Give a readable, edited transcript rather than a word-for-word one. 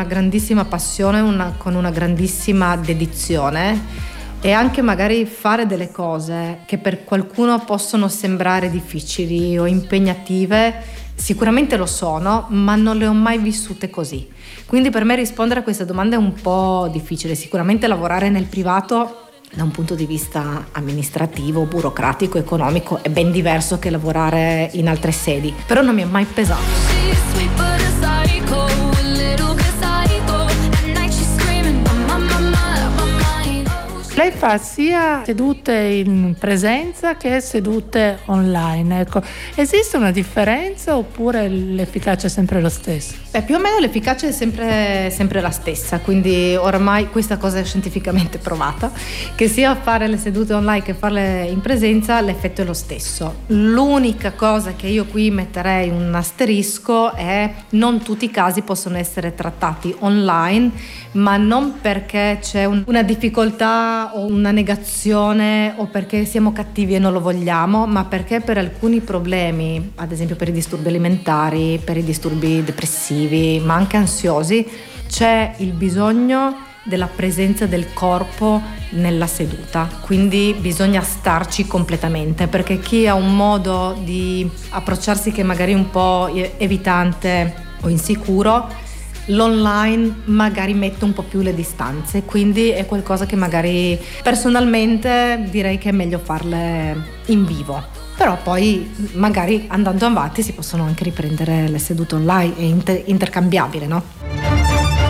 grandissima passione, con una grandissima dedizione, e anche magari fare delle cose che per qualcuno possono sembrare difficili o impegnative, sicuramente lo sono, ma non le ho mai vissute così. Quindi per me rispondere a questa domanda è un po' difficile. Sicuramente lavorare nel privato da un punto di vista amministrativo, burocratico, economico è ben diverso che lavorare in altre sedi, però non mi è mai pesato. Lei fa sia sedute in presenza che sedute online, ecco. Esiste una differenza oppure l'efficacia è sempre lo stesso? Più o meno l'efficacia è sempre la stessa, quindi ormai questa cosa è scientificamente provata, che sia fare le sedute online che farle in presenza, l'effetto è lo stesso. L'unica cosa che io qui metterei un asterisco è non tutti i casi possono essere trattati online, ma non perché c'è una difficoltà o una negazione o perché siamo cattivi e non lo vogliamo, ma perché per alcuni problemi, ad esempio per i disturbi alimentari, per i disturbi depressivi, ma anche ansiosi, c'è il bisogno della presenza del corpo nella seduta, quindi bisogna starci completamente, perché chi ha un modo di approcciarsi che magari è un po' evitante o insicuro, l'online magari mette un po' più le distanze, quindi è qualcosa che magari personalmente direi che è meglio farle in vivo. Però poi magari andando avanti si possono anche riprendere le sedute online, è intercambiabile, no?